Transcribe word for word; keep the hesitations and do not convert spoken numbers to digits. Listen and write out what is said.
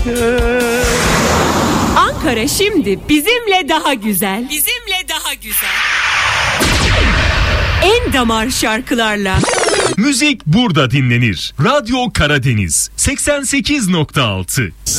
Ankara şimdi bizimle daha güzel. Bizimle daha güzel. En damar şarkılarla. Müzik burada dinlenir. Radyo Karadeniz seksen sekiz nokta altı.